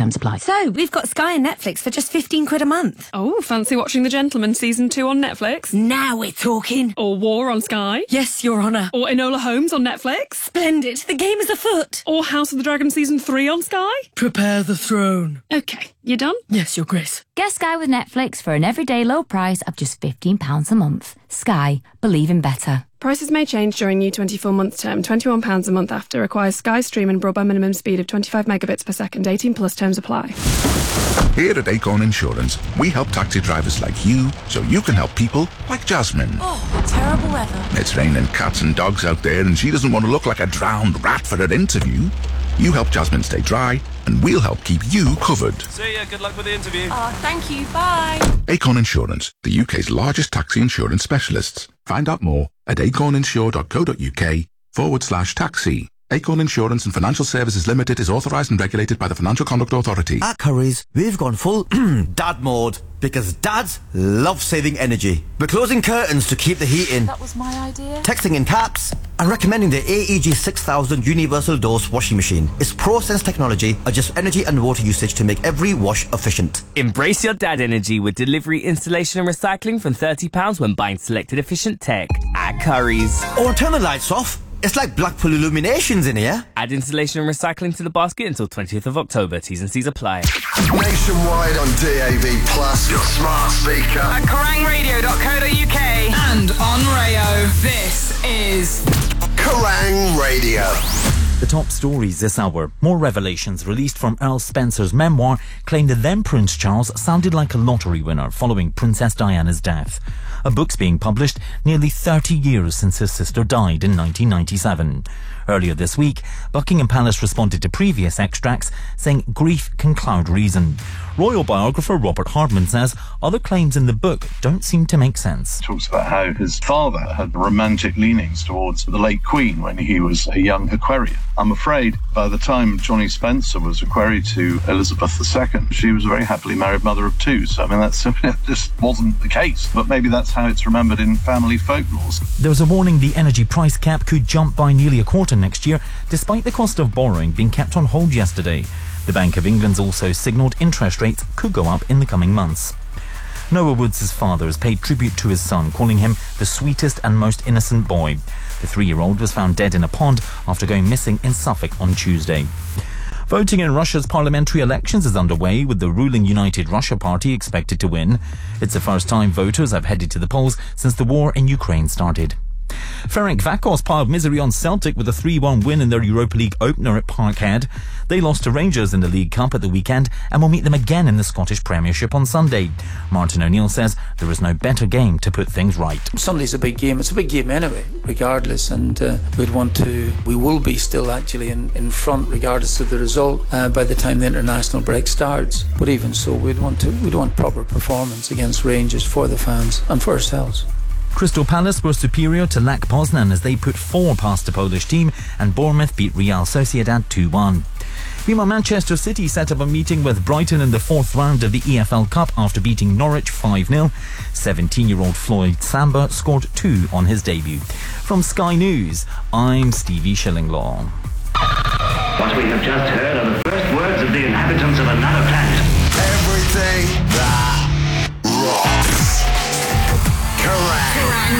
terms apply. So, we've got Sky and Netflix for just 15 quid a month. Oh, fancy watching The Gentleman Season 2 on Netflix? Now we're talking. Or War on Sky? Yes, Your Honour. Or Enola Holmes on Netflix? Splendid. The game is afoot. Or House of the Dragon Season 3 on Sky? Prepare the throne. OK, you done? Yes, Your Grace. Get Sky with Netflix for an everyday low price of just £15 a month. Sky. Believe in better. Prices may change during new 24-month term. £21 a month after. Requires Sky Stream and broadband minimum speed of 25 megabits per second. 18 plus terms apply. Here at Acorn Insurance, we help taxi drivers like you so you can help people like Jasmine. Oh, terrible weather. It's raining cats and dogs out there and she doesn't want to look like a drowned rat for her interview. You help Jasmine stay dry and we'll help keep you covered. See ya, good luck with the interview. Oh, thank you, bye. Acorn Insurance, the UK's largest taxi insurance specialists. Find out more at acorninsure.co.uk/taxi. Acorn Insurance and Financial Services Limited is authorised and regulated by the Financial Conduct Authority. At Currys, we've gone full dad mode because dads love saving energy. We're closing curtains to keep the heat in. That was my idea. Texting in caps and recommending the AEG 6000 Universal Dose Washing Machine. Its ProSense technology adjusts energy and water usage to make every wash efficient. Embrace your dad energy with delivery, installation and recycling from £30 when buying selected efficient tech at Currys. Or turn the lights off. It's like Blackpool Illuminations in here. Add installation and recycling to the basket until 20th of October. T's and C's apply. Nationwide on DAB+, your smart speaker. At KerrangRadio.co.uk and on Rayo. This is Kerrang Radio. The top stories this hour. More revelations released from Earl Spencer's memoir claim that then Prince Charles sounded like a lottery winner following Princess Diana's death. A book's being published nearly 30 years since his sister died in 1997. Earlier this week, Buckingham Palace responded to previous extracts, saying grief can cloud reason. Royal biographer Robert Hardman says other claims in the book don't seem to make sense. He talks about how his father had romantic leanings towards the late Queen when he was a young equerry. I'm afraid by the time Johnny Spencer was equerry to Elizabeth II, she was a very happily married mother of two. So, I mean, that simply just wasn't the case. But maybe that's how it's remembered in family folklore. There's a warning the energy price cap could jump by nearly a quarter next year, despite the cost of borrowing being kept on hold yesterday. The Bank of England's also signalled interest rates could go up in the coming months. Noah Woods' father has paid tribute to his son, calling him the sweetest and most innocent boy. The 3-year-old was found dead in a pond after going missing in Suffolk on Tuesday. Voting in Russia's parliamentary elections is underway, with the ruling United Russia Party expected to win. It's the first time voters have headed to the polls since the war in Ukraine started. Ferencváros piled misery on Celtic with a 3-1 win in their Europa League opener at Parkhead. They lost to Rangers in the League Cup at the weekend and will meet them again in the Scottish Premiership on Sunday. Martin O'Neill says there is no better game to put things right. Sunday's a big game. It's a big game anyway, regardless, and we will be still actually in front regardless of the result by the time the international break starts. But even so, we'd want proper performance against Rangers for the fans and for ourselves. Crystal Palace were superior to Lech Poznan as they put 4 past the Polish team, and Bournemouth beat Real Sociedad 2-1. Meanwhile, Manchester City set up a meeting with Brighton in the 4th round of the EFL Cup after beating Norwich 5-0. 17-year-old Floyd Samba scored 2 on his debut. From Sky News, I'm Stevie Shillinglaw. What we have just heard are the first words of the inhabitants of another planet. Everything